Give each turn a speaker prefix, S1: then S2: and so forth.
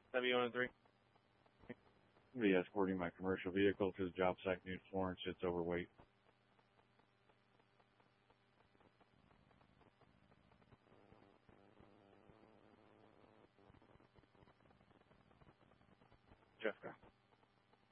S1: W103.
S2: I'm going to be escorting my commercial vehicle to the job site near Florence. It's overweight.
S1: Jessica.